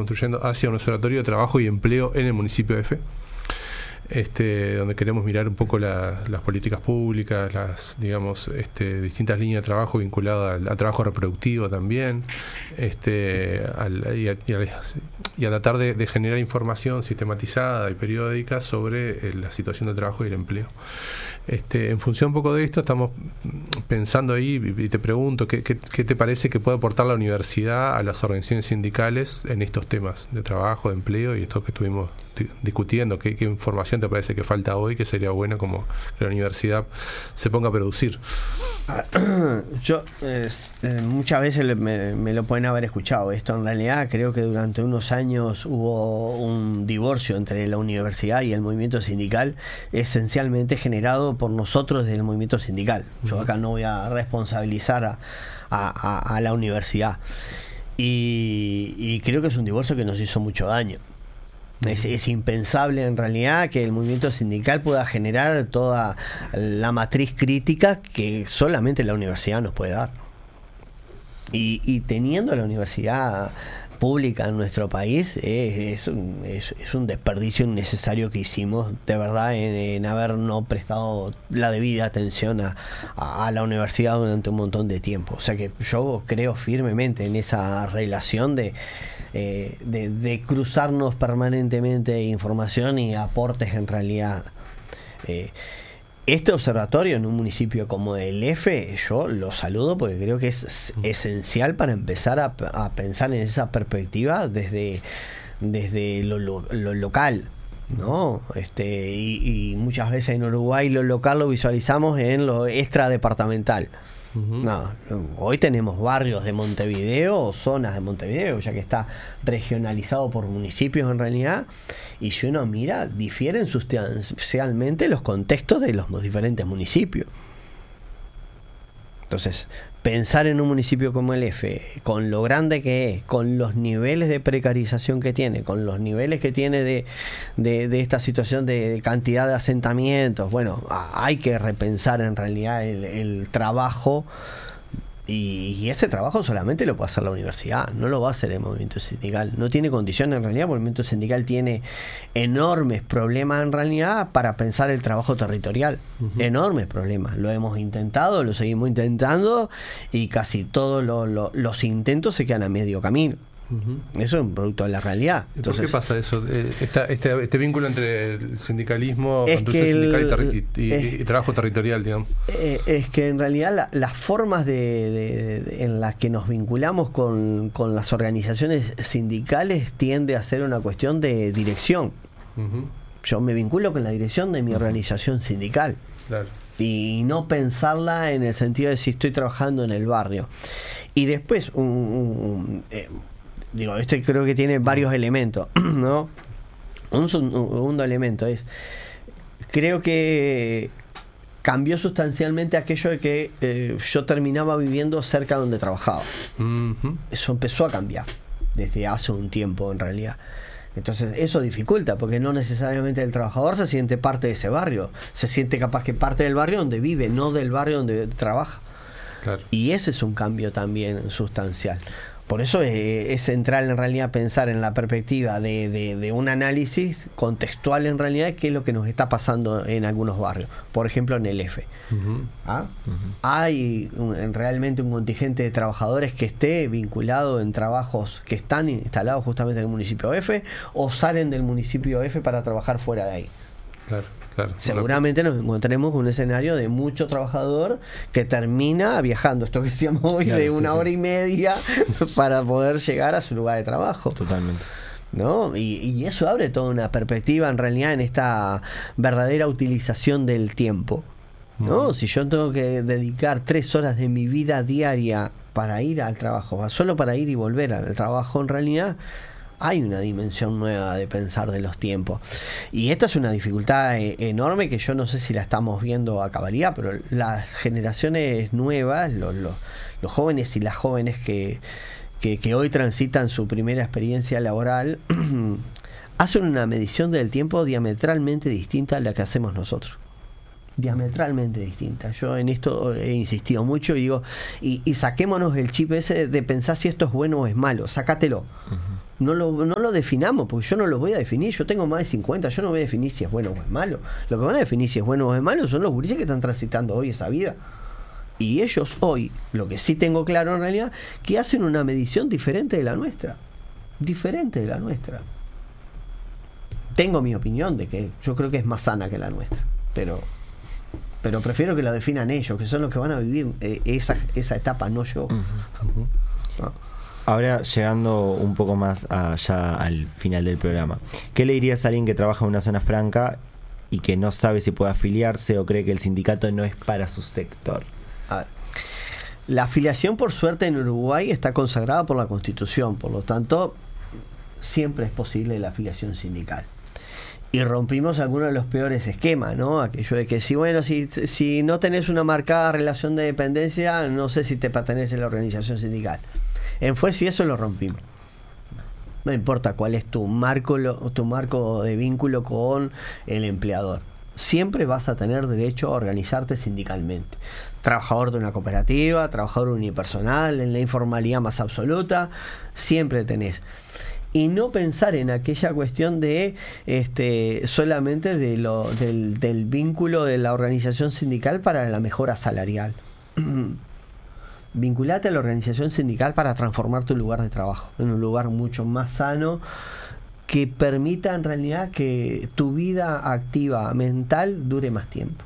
construyendo hacia un observatorio de trabajo y empleo en el municipio F, donde queremos mirar un poco las políticas públicas, las distintas líneas de trabajo vinculadas al trabajo reproductivo también, y a tratar de generar información sistematizada y periódica sobre la situación de trabajo y el empleo. En función un poco de esto, estamos pensando ahí, y te pregunto, ¿qué te parece que puede aportar la universidad a las organizaciones sindicales en estos temas de trabajo, de empleo y esto que estuvimos discutiendo? ¿Qué información te parece que falta hoy que sería buena como que la universidad se ponga a producir? Yo muchas veces me lo pueden haber escuchado esto. En realidad creo que durante unos años hubo un divorcio entre la universidad y el movimiento sindical, esencialmente generado por nosotros del movimiento sindical. Yo acá no voy a responsabilizar a la universidad, y creo que es un divorcio que nos hizo mucho daño. Es impensable en realidad que el movimiento sindical pueda generar toda la matriz crítica que solamente la universidad nos puede dar. Y teniendo la universidad pública en nuestro país, es un desperdicio innecesario que hicimos, de verdad, en haber no prestado la debida atención a la universidad durante un montón de tiempo. O sea que yo creo firmemente en esa relación de cruzarnos permanentemente información y aportes en realidad. Este observatorio en un municipio como el F, yo lo saludo porque creo que es esencial para empezar a pensar en esa perspectiva desde lo local, ¿no? Y muchas veces en Uruguay lo local lo visualizamos en lo extradepartamental. No, hoy tenemos barrios de Montevideo o zonas de Montevideo, ya que está regionalizado por municipios en realidad, y si uno mira, difieren sustancialmente los contextos de los diferentes municipios. Entonces, pensar en un municipio como el F, con lo grande que es, con los niveles de precarización que tiene, con los niveles que tiene de esta situación de cantidad de asentamientos, bueno, hay que repensar en realidad el trabajo, y ese trabajo solamente lo puede hacer la universidad, no lo va a hacer el movimiento sindical. No tiene condiciones en realidad, porque el movimiento sindical tiene enormes problemas en realidad para pensar el trabajo territorial. Enormes problemas. Lo hemos intentado, lo seguimos intentando, y casi todos los intentos se quedan a medio camino. Eso es un producto de la realidad. Entonces, ¿por qué pasa eso? Este vínculo entre el sindicalismo, sindical y trabajo territorial, digamos. Es que en realidad las formas en las que nos vinculamos con las organizaciones sindicales tiende a ser una cuestión de dirección. Yo me vinculo con la dirección de mi organización sindical. Claro. Y no pensarla en el sentido de si estoy trabajando en el barrio. Y después esto creo que tiene varios elementos, ¿no? Un segundo elemento es, creo que cambió sustancialmente aquello de que yo terminaba viviendo cerca donde trabajaba. Eso empezó a cambiar desde hace un tiempo en realidad. Entonces eso dificulta, porque no necesariamente el trabajador se siente parte de ese barrio, se siente capaz que parte del barrio donde vive, no del barrio donde trabaja. Claro. Y ese es un cambio también sustancial. Por eso es central en realidad pensar en la perspectiva de un análisis contextual en realidad, qué es lo que nos está pasando en algunos barrios, por ejemplo en el F. Hay realmente un contingente de trabajadores que esté vinculado en trabajos que están instalados justamente en el municipio F, o salen del municipio F para trabajar fuera de ahí. Claro. Seguramente nos encontremos con un escenario de mucho trabajador que termina viajando, esto que decíamos hoy, de una hora y media para poder llegar a su lugar de trabajo. Totalmente. ¿No? Y eso abre toda una perspectiva en realidad en esta verdadera utilización del tiempo, ¿no? Si yo tengo que dedicar 3 horas de mi vida diaria para ir al trabajo, solo para ir y volver al trabajo, en realidad hay una dimensión nueva de pensar de los tiempos, y esta es una dificultad enorme que yo no sé si la estamos viendo a cabalidad, pero las generaciones nuevas, los jóvenes y las jóvenes que hoy transitan su primera experiencia laboral hacen una medición del tiempo diametralmente distinta a la que hacemos nosotros. Diametralmente distinta. Yo en esto he insistido mucho y digo, y saquémonos el chip ese de pensar si esto es bueno o es malo, sácatelo. No lo definamos, porque yo no lo voy a definir. Yo tengo más de 50, yo no voy a definir si es bueno o es malo. Lo que van a definir si es bueno o es malo son los gurises que están transitando hoy esa vida. Y ellos hoy, lo que sí tengo claro en realidad, que hacen una medición diferente de la nuestra. Diferente de la nuestra. Tengo mi opinión de que yo creo que es más sana que la nuestra. Pero prefiero que la definan ellos, que son los que van a vivir esa etapa, no yo. No. Ahora, llegando un poco más allá al final del programa, ¿qué le dirías a alguien que trabaja en una zona franca y que no sabe si puede afiliarse o cree que el sindicato no es para su sector? A ver, la afiliación, por suerte, en Uruguay está consagrada por la Constitución, por lo tanto, siempre es posible la afiliación sindical. Y rompimos algunos de los peores esquemas, ¿no? Aquello de que si no tenés una marcada relación de dependencia, no sé si te pertenece a la organización sindical. En Fuesi eso lo rompimos. No importa cuál es tu marco de vínculo con el empleador. Siempre vas a tener derecho a organizarte sindicalmente. Trabajador de una cooperativa, trabajador unipersonal, en la informalidad más absoluta, siempre tenés. Y no pensar en aquella cuestión de solamente del vínculo de la organización sindical para la mejora salarial. Vinculate a la organización sindical para transformar tu lugar de trabajo en un lugar mucho más sano, que permita en realidad que tu vida activa mental dure más tiempo.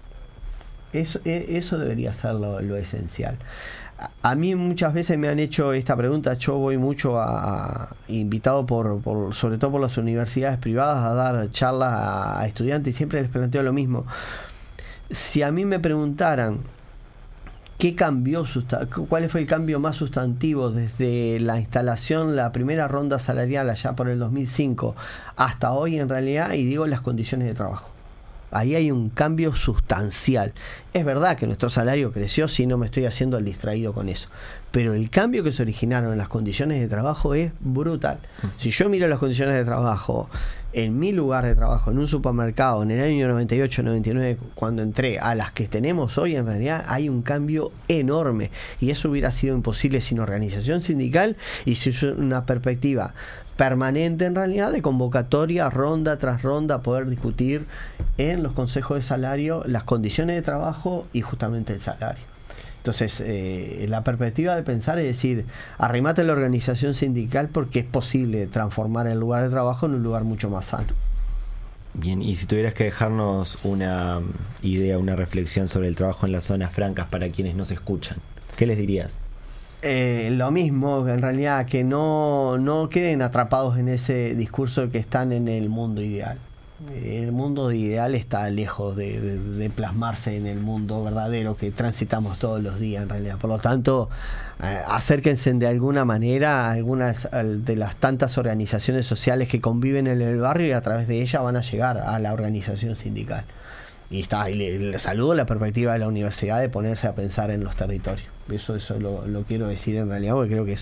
Eso debería ser lo esencial. A mí muchas veces me han hecho esta pregunta. Yo voy mucho invitado sobre todo por las universidades privadas a dar charlas a estudiantes y siempre les planteo lo mismo. Si a mí me preguntaran ¿cuál fue el cambio más sustantivo desde la instalación, la primera ronda salarial allá por el 2005 hasta hoy en realidad? Y digo, las condiciones de trabajo. Ahí hay un cambio sustancial. Es verdad que nuestro salario creció, si no me estoy haciendo el distraído con eso. Pero el cambio que se originaron en las condiciones de trabajo es brutal. Si yo miro las condiciones de trabajo en mi lugar de trabajo, en un supermercado, en el año 98, 99, cuando entré, a las que tenemos hoy, en realidad hay un cambio enorme. Y eso hubiera sido imposible sin organización sindical y sin una perspectiva permanente, en realidad, de convocatoria, ronda tras ronda, poder discutir en los consejos de salario las condiciones de trabajo y justamente el salario. Entonces, la perspectiva de pensar es decir, arrimate a la organización sindical porque es posible transformar el lugar de trabajo en un lugar mucho más sano. Bien, y si tuvieras que dejarnos una idea, una reflexión sobre el trabajo en las zonas francas para quienes nos escuchan, ¿qué les dirías? Lo mismo, en realidad, que no queden atrapados en ese discurso de que están en el mundo ideal. El mundo ideal está lejos de plasmarse en el mundo verdadero que transitamos todos los días, en realidad. Por lo tanto, acérquense de alguna manera a algunas de las tantas organizaciones sociales que conviven en el barrio y a través de ellas van a llegar a la organización sindical. Y le saludo la perspectiva de la universidad de ponerse a pensar en los territorios. Eso lo quiero decir en realidad, porque creo que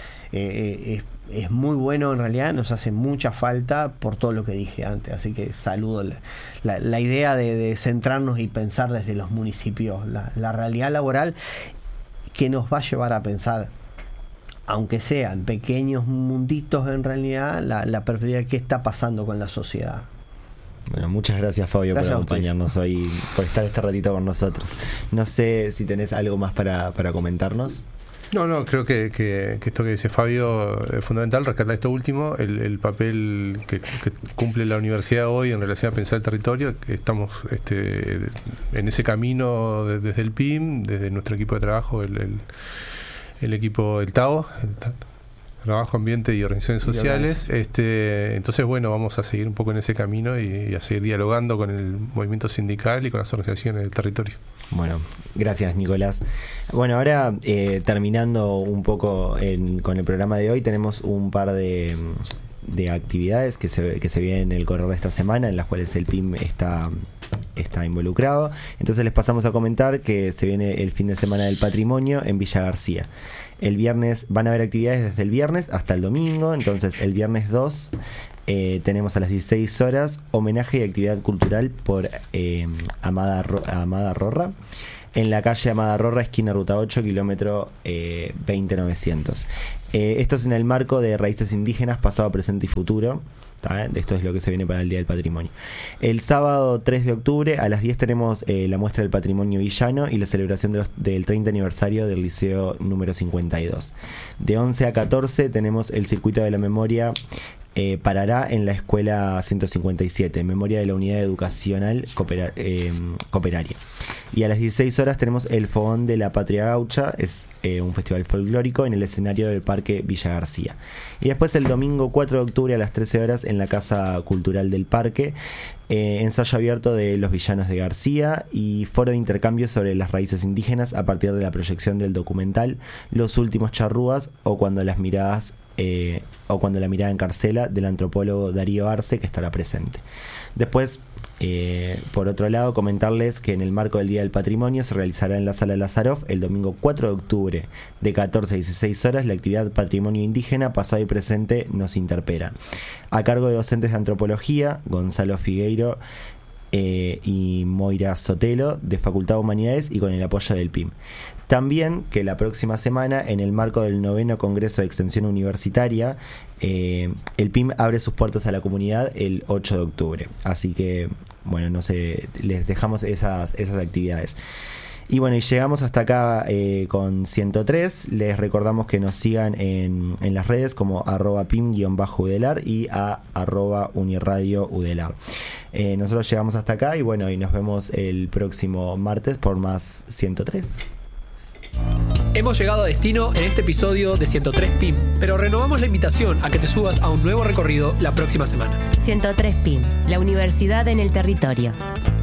es muy bueno en realidad, nos hace mucha falta por todo lo que dije antes. Así que saludo la idea de centrarnos y pensar desde los municipios la realidad laboral, que nos va a llevar a pensar, aunque sea en pequeños munditos en realidad, la perspectiva de qué está pasando con la sociedad. Bueno, muchas gracias, Fabio, por acompañarnos hoy, por estar este ratito con nosotros. No sé si tenés algo más para comentarnos. No, creo que esto que dice Fabio es fundamental, rescatar esto último, el papel que cumple la universidad hoy en relación a pensar el territorio. Estamos en ese camino desde el PIM, desde nuestro equipo de trabajo, el equipo del TAO, Trabajo, Ambiente y Organizaciones Sociales. Entonces, bueno, vamos a seguir un poco en ese camino y a seguir dialogando con el movimiento sindical y con las organizaciones del territorio. Bueno, gracias, Nicolás. Bueno, ahora terminando un poco con el programa de hoy, tenemos un par de actividades que se vienen en el correr de esta semana, en las cuales el PIM está involucrado. Entonces les pasamos a comentar que se viene el fin de semana del patrimonio en Villa García. El viernes van a haber actividades desde el viernes hasta el domingo. Entonces el viernes 2 tenemos a las 16 horas homenaje y actividad cultural por Amada Rorra. en la calle Amada Rorra, esquina Ruta 8, kilómetro 20900. Esto es en el marco de Raíces Indígenas, Pasado, Presente y Futuro. Esto es lo que se viene para el Día del Patrimonio. El sábado 3 de octubre a las 10 tenemos la muestra del patrimonio villano y la celebración del 30 aniversario del Liceo número 52. De 11 a 14 tenemos el Circuito de la Memoria parará en la Escuela 157, en memoria de la Unidad Educacional Cooperaria. Y a las 16 horas tenemos el Fogón de la Patria Gaucha, es un festival folclórico en el escenario del Parque Villa García. Y después el domingo 4 de octubre a las 13 horas en la Casa Cultural del Parque, ensayo abierto de Los Villanos de García y foro de intercambio sobre las raíces indígenas a partir de la proyección del documental Los Últimos Charrúas o cuando la mirada encarcela del antropólogo Darío Arce, que estará presente. Después, por otro lado, comentarles que en el marco del Día del Patrimonio se realizará en la Sala Lazaroff el domingo 4 de octubre de 14 a 16 horas la actividad Patrimonio Indígena, Pasado y Presente nos interpela, a cargo de docentes de antropología Gonzalo Figueiro y Moira Sotelo de Facultad de Humanidades y con el apoyo del PIM. También que la próxima semana, en el marco del 9º Congreso de Extensión Universitaria, el PIM abre sus puertas a la comunidad el 8 de octubre. Así que, bueno, no sé, les dejamos esas actividades. Y bueno, y llegamos hasta acá con 103. Les recordamos que nos sigan en las redes como @pim_udelar y @uniradioudelar. Nosotros llegamos hasta acá y bueno, y nos vemos el próximo martes por más 103. Hemos llegado a destino en este episodio de 103 PIM, pero renovamos la invitación a que te subas a un nuevo recorrido la próxima semana. 103 PIM, la universidad en el territorio.